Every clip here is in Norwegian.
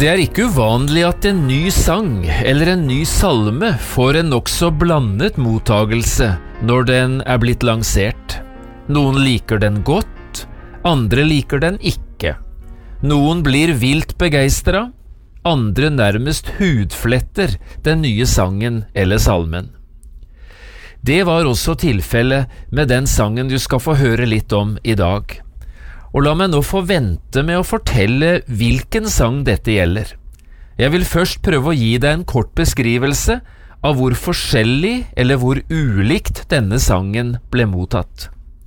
Det ikke uvanlig at en ny sang eller en ny salme får en nokså blandet mottagelse når den blitt lansert. Noen liker den godt, andre liker den ikke. Noen blir vilt begeistret, andre nærmest hudfletter den nye sangen eller salmen. Det var også tilfellet med den sangen du skal få høre litt om i dag. Og la meg nå få vente med å fortelle hvilken sang dette gjelder. Jeg vil først prøve å gi deg en kort beskrivelse av hvor forskjellig eller hvor ulikt denne sangen ble mottatt.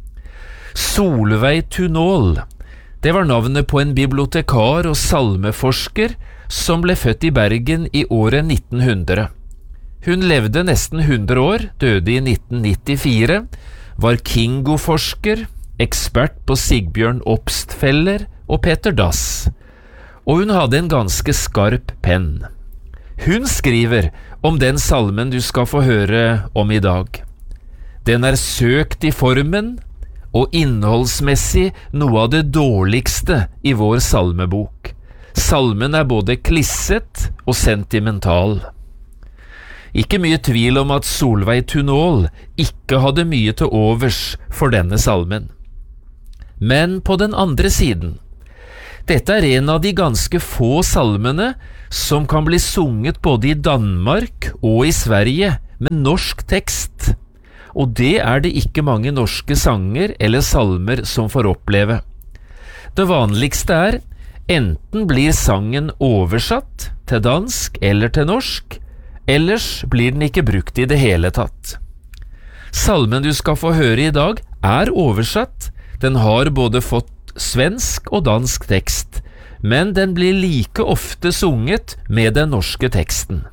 Solveig Tunål, det var navnet på en bibliotekar og salmeforsker som ble født i Bergen i året 1900. Hun levde nesten 100 år, døde i 1994, var Kingo-forsker, ekspert på Sigbjørn Obstfeller og Peter Dass, og hun hadde en ganske skarp penn. Hun skriver om den salmen du skal få høre om i dag. Den søkt i formen, og innholdsmessig noe av det dårligste i vår salmebok. Salmen både klisset og sentimental. Ikke mye tvil om at Solveig Tunål ikke hadde mye til overs for denne salmen. Men på den andre siden, dette en av de ganske få salmene som kan bli sunget både i Danmark og i Sverige med norsk tekst, og det det ikke mange norske sanger eller salmer som får oppleve. Det vanligste enten blir sangen oversatt til dansk eller til norsk, ellers blir den ikke brukt i det hele tatt. Salmen du skal få høre i dag oversatt. Den har både fått svensk og dansk tekst, men den blir like ofte sunget med den norske teksten.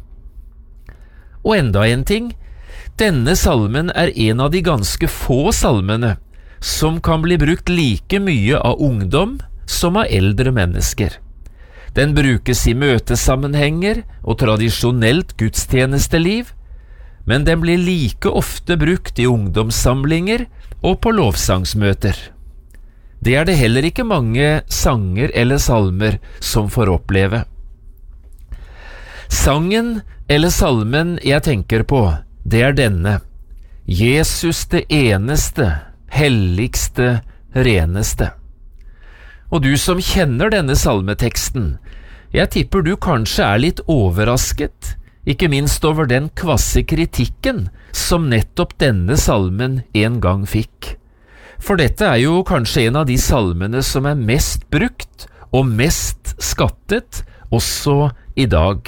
Og enda en ting, denne salmen en av de ganske få salmene som kan bli brukt like mye av ungdom som av eldre mennesker. Den brukes i møtesammenhenger og tradisjonelt gudstjenesteliv, men den blir like ofte brukt i ungdomssamlinger og på lovsangsmøter. Det det heller ikke mange sanger eller salmer som får oppleve. Sangen eller salmen jeg tenker på, det denne: Jesus det eneste, helligste, reneste. Og du som kjenner denne salmeteksten, jeg tipper du kanskje litt overrasket, ikke minst over den kvasse kritikken som nettopp denne salmen en gang fikk. For dette jo kanskje en av de salmene som mest brukt og mest skattet også i dag.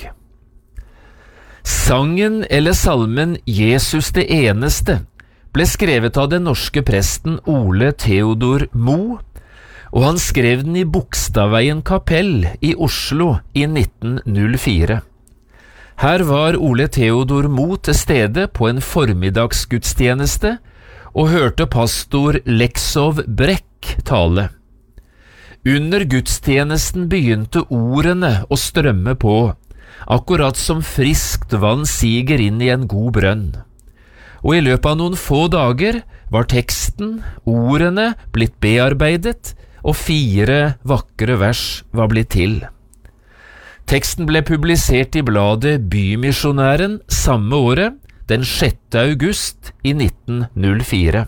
Sangen eller salmen Jesus det eneste ble skrevet av den norske presten Ole Theodor Mo, og han skrev den i Bogstadveien kapell i Oslo i 1904. Her var Ole Theodor Mo til stede på en formiddagsgudstjeneste og hørte pastor Leksov Brekk tale. Under gudstjenesten begynte ordene å strømme på, akkurat som friskt vann siger inn i en god brønn. Og i løpet av noen få dager var teksten, ordene, blitt bearbeidet, og 4 vakre vers var blitt til. Teksten ble publisert i bladet Bymisjonæren samme året, den 6. august i 1904.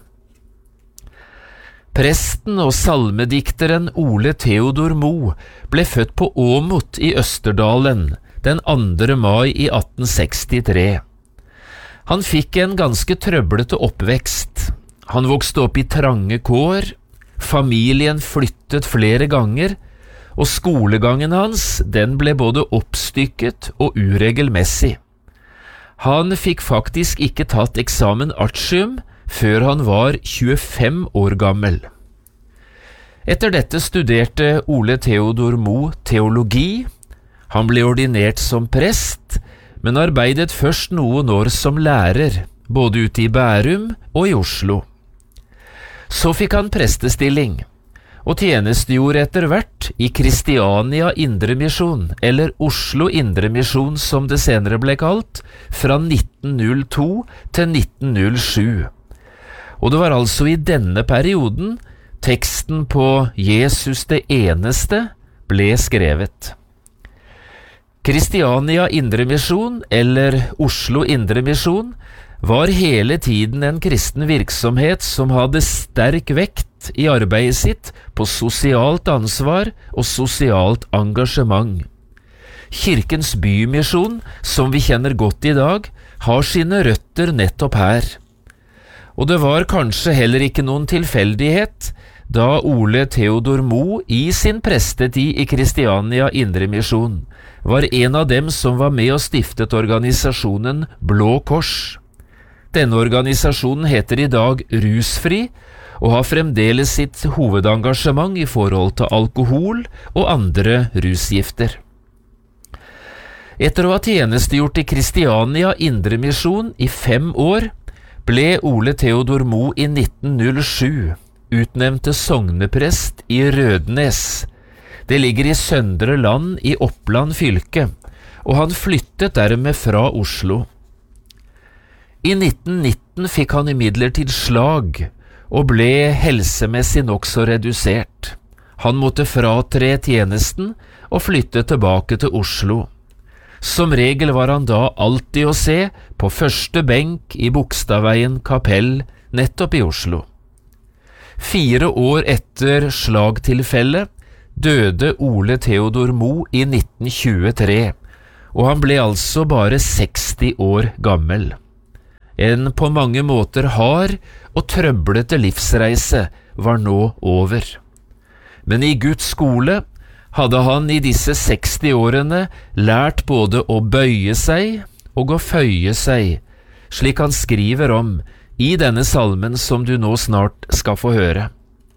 Presten og salmedikteren Ole Theodor Mo ble født på Åmot i Østerdalen den 2. mai i 1863. Han fikk en ganske trøblete oppvekst. Han vokste opp i trange kår, familien flyttet flere ganger, og skolegangen hans den ble både oppstykket og uregelmessig. Han fikk faktisk ikke tatt eksamen artium før han var 25 år gammel. Etter dette studerte Ole Theodor Mo teologi. Han ble ordinert som prest, men arbeidet først noen år som lærer, både ute i Bærum og i Oslo. Så fikk han prestestilling, og tjenestegjorde etter hvert i Kristiania Indremisjon, eller Oslo Indremisjon som det senere ble kalt, fra 1902 til 1907. Og det var altså i denne perioden teksten på Jesus det eneste ble skrevet. Kristiania Indremisjon, eller Oslo Indremisjon, var hele tiden en kristen virksomhet som hadde sterk vekt i arbeidet sitt på sosialt ansvar og sosialt engasjement. Kirkens bymisjon, som vi kjenner godt i dag, har sine røtter nettopp her. Og det var kanskje heller ikke noen tilfeldighet da Ole Theodor Mo i sin prestetid i Kristiania Indremisjon var en av dem som var med og stiftet organisasjonen Blå Kors. Denne organisasjonen heter i dag Rusfri, og har fremdeles sitt hovedengasjement i forhold til alkohol og andre rusgifter. Etter å ha tjenestegjort i Kristiania Indremisjon i 5 år, ble Ole Theodor Mo i 1907 utnevnt til sogneprest i Rødnes. Det ligger i Søndre Land i Oppland fylke, og han flyttet dermed fra Oslo. I 1919 fikk han imidlertid slag, og ble helsemessig nokså redusert. Han måtte fratre tjenesten og flytte tilbake til Oslo. Som regel var han da alltid å se på første benk i Bogstadveien kapell nettopp i Oslo. 4 år etter slagtilfellet døde Ole Theodor Mo i 1923, og han ble altså bare 60 år gammel. En på mange måter hard og trøblete livsreise var nå over. Men i Guds skole hadde han i disse 60 årene lært både å bøye seg og å føye seg, slik han skriver om i denne salmen som du nå snart skal få høre.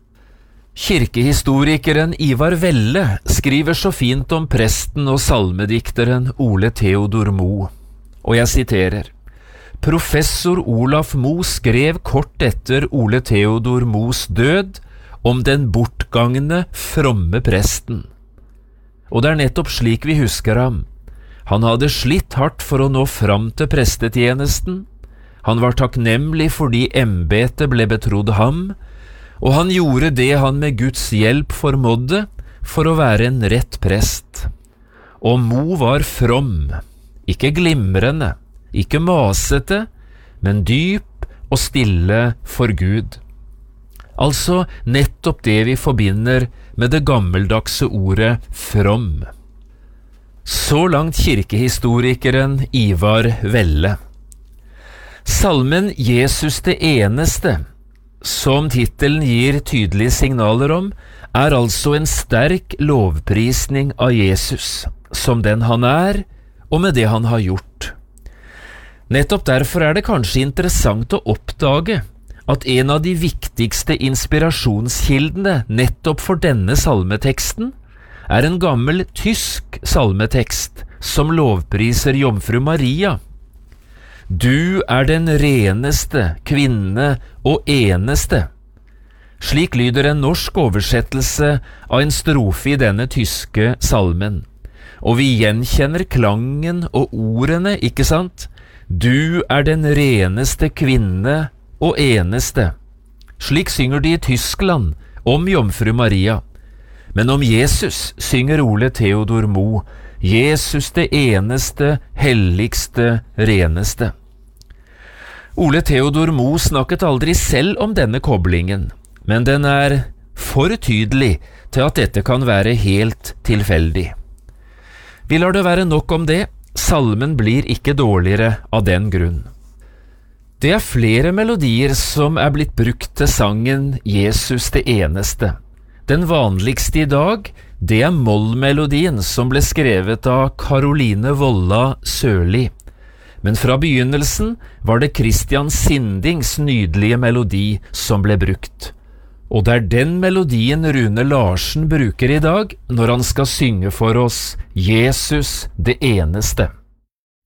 Kirkehistorikeren Ivar Velle skriver så fint om presten og salmedikteren Ole Theodor Mo, og jeg siterer: Professor Olaf Mo skrev kort etter Ole Theodor Mos død om den bortgangne, fromme presten. Og det er nettopp slik vi husker ham. Han hadde slitt hardt for å nå fram til prestetjenesten. Han var takknemlig fordi embetet ble betrodd ham, og han gjorde det han med Guds hjelp formådde for å være en rett prest. Og Mo var from, ikke glimrende, ikke masete, men dyp og stille for Gud. Altså nettopp det vi forbinder med det gammeldagse ordet from. Så langt kirkehistorikeren Ivar Velle. Salmen Jesus det eneste, som tittelen gir tydelige signaler om, er altså en sterk lovprisning av Jesus, som den han er, og med det han har gjort. Nettopp derfor er det kanskje interessant å oppdage at en av de viktigste inspirasjonskildene nettopp for denne salmeteksten er en gammel tysk salmetekst som lovpriser Jomfru Maria. Du er den reneste kvinne og eneste. Slik lyder en norsk oversettelse av en strofe i denne tyske salmen. Og vi gjenkjenner klangen og ordene, ikke sant? Du er den reneste kvinne og eneste. Slik synger de i Tyskland om Jomfru Maria. Men om Jesus synger Ole Theodor Mo, Jesus det eneste, helligste, reneste. Ole Theodor Mo snakket aldri selv om denne koblingen, men den er for tydelig til at dette kan være helt tilfeldig. Vi lar det være nok om det. Salmen blir ikke dårligere av den grunn. Det er flere melodier som er blitt brukt til sangen Jesus det eneste. Den vanligste i dag, det er mollmelodien som ble skrevet av Caroline Volla Sørli. Men fra begynnelsen var det Christian Sindings nydelige melodi som ble brukt. Og det er den melodien Rune Larsen bruker i dag når han skal synge for oss Jesus det eneste.